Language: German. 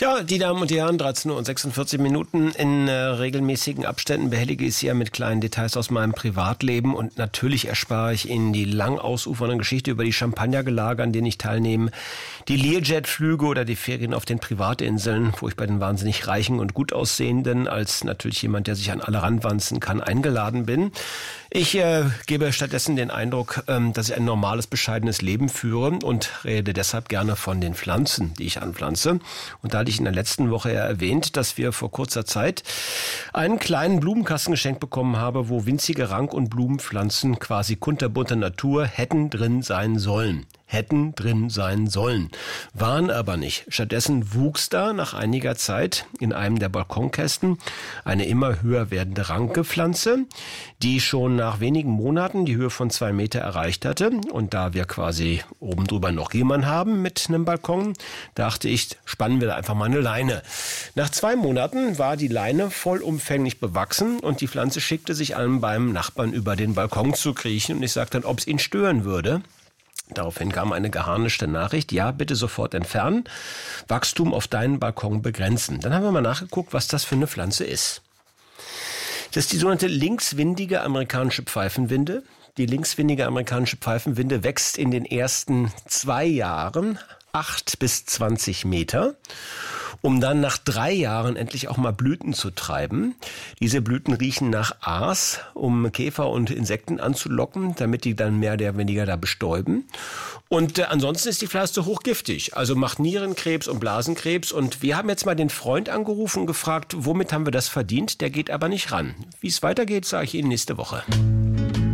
Ja, die Damen und Herren, 13 Uhr und 46 Minuten. In regelmäßigen Abständen behellige ich Sie ja mit kleinen Details aus meinem Privatleben. Und natürlich erspare ich Ihnen die lang ausufernde Geschichte über die Champagnergelage, an denen ich teilnehme, die Learjet-Flüge oder die Ferien auf den Privatinseln, wo ich bei den wahnsinnig Reichen und gut aussehenden, als natürlich jemand, der sich an alle ranwanzen kann, eingeladen bin. Ich gebe stattdessen den Eindruck, dass ich ein normales, bescheidenes Leben führe und rede deshalb gerne von den Pflanzen, die ich anpflanze. Und da hatte ich in der letzten Woche ja erwähnt, dass wir vor kurzer Zeit einen kleinen Blumenkasten geschenkt bekommen haben, wo winzige Rank- und Blumenpflanzen quasi kunterbunter Natur hätten drin sein sollen. Waren aber nicht. Stattdessen wuchs da nach einiger Zeit in einem der Balkonkästen eine immer höher werdende Rankepflanze, die schon nach wenigen Monaten die Höhe von 2 Meter erreicht hatte. Und da wir quasi oben drüber noch jemanden haben mit einem Balkon, dachte ich, spannen wir da einfach mal eine Leine. Nach 2 Monaten war die Leine vollumfänglich bewachsen und die Pflanze schickte sich an, beim Nachbarn über den Balkon zu kriechen. Und ich sagte dann, ob es ihn stören würde. Daraufhin kam eine geharnischte Nachricht, ja, bitte sofort entfernen, Wachstum auf deinen Balkon begrenzen. Dann haben wir mal nachgeguckt, was das für eine Pflanze ist. Das ist die sogenannte linkswindige amerikanische Pfeifenwinde. Die linkswindige amerikanische Pfeifenwinde wächst in den ersten 2 Jahren 8 bis 20 Meter, um dann nach 3 Jahren endlich auch mal Blüten zu treiben. Diese Blüten riechen nach Aas, um Käfer und Insekten anzulocken, damit die dann mehr oder weniger da bestäuben. Und ansonsten ist die Pflanze hochgiftig, also macht Nierenkrebs und Blasenkrebs. Und wir haben jetzt mal den Freund angerufen und gefragt, womit haben wir das verdient? Der geht aber nicht ran. Wie es weitergeht, sage ich Ihnen nächste Woche.